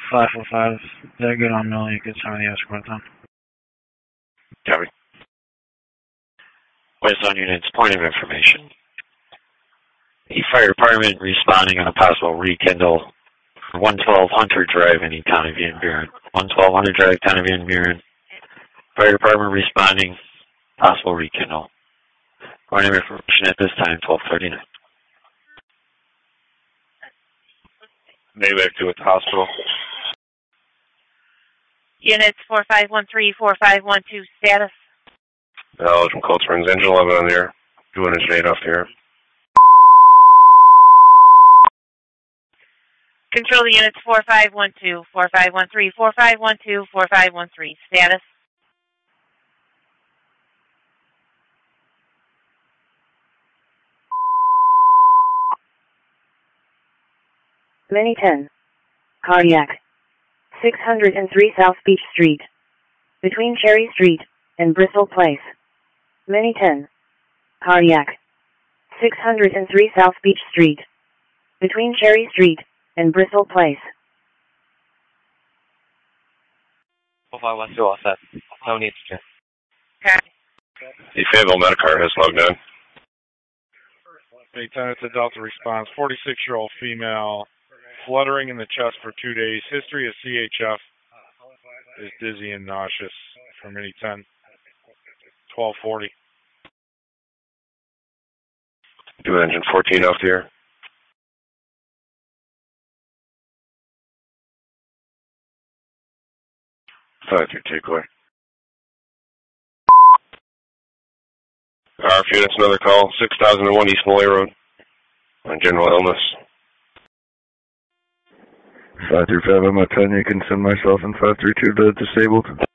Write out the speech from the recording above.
545. They're good on Mill. You get some of the escort done. Copy. West Zone units, point of information. The fire department responding on a possible rekindle for 112 Hunter Drive in the town of Van Buren. 112 Hunter Drive, town of Van Buren. Fire department responding, possible rekindle. Point of information at this time, 12:39. Mayback to at the hospital. Units 4513, 4512, status. Knowledge from Cold Springs, engine 11 on the air. Doing a Jade off the air. Control the units 4512, 4513, 4512, 4513, status. Mini 10. Cardiac. 603 South Beach Street. Between Cherry Street and Bristol Place. Mini 10. Cardiac. 603 South Beach Street. Between Cherry Street and Bristol Place. 4512, all set. No need to check. Okay. The Fayetteville Medicar has logged in. Lieutenant to Delta response, 46-year-old female, fluttering in the chest for 2 days. History of CHF is dizzy and nauseous for Mini 10. 1240. Do engine 14 off the air. Thought your takeaway. RF units, another call. 6001 East Molay Road. On general illness. 535, I'm at 10. You can send myself and 532 to disabled.